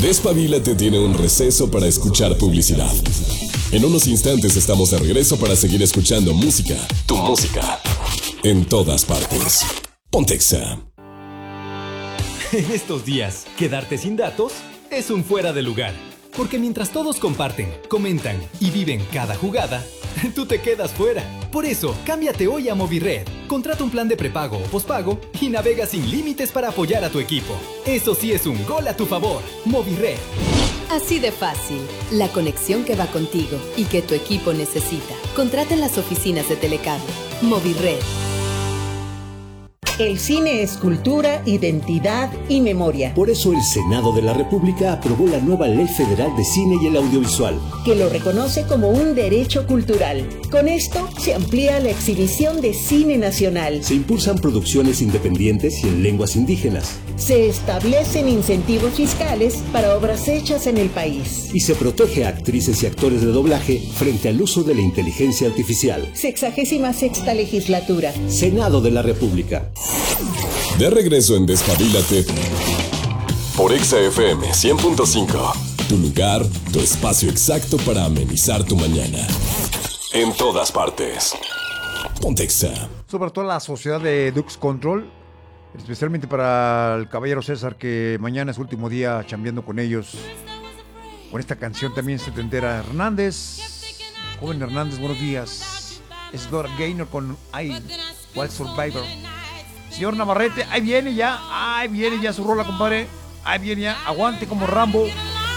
Despabilate tiene un receso para escuchar publicidad. En unos instantes estamos de regreso para seguir escuchando música, tu música, en todas partes. Ponte Exa. En estos días, quedarte sin datos es un fuera de lugar. Porque mientras todos comparten, comentan y viven cada jugada, tú te quedas fuera. Por eso, cámbiate hoy a Movirred. Contrata un plan de prepago o pospago y navega sin límites para apoyar a tu equipo. Eso sí es un gol a tu favor. Movirred. Así de fácil. La conexión que va contigo y que tu equipo necesita. Contrata en las oficinas de Telecable. Movirred. El cine es cultura, identidad y memoria. Por eso el Senado de la República aprobó la nueva Ley Federal de Cine y el Audiovisual, que lo reconoce como un derecho cultural. Con esto se amplía la exhibición de cine nacional. Se impulsan producciones independientes y en lenguas indígenas. Se establecen incentivos fiscales para obras hechas en el país. Y se protege a actrices y actores de doblaje frente al uso de la inteligencia artificial. 66ª legislatura. Senado de la República. De regreso en Despabilate por Exa FM 100.5. Tu lugar, tu espacio exacto para amenizar tu mañana. En todas partes. Ponte Exa. Sobre todo la sociedad de Dux Control, especialmente para el caballero César, que mañana es su último día chambeando con ellos. Con esta canción también setentera. Hernández, joven Hernández, buenos días. Es Dora Gaynor con I, Wild Survivor. Señor Navarrete, ahí viene ya su rola, compadre. Ahí viene ya, aguante como Rambo.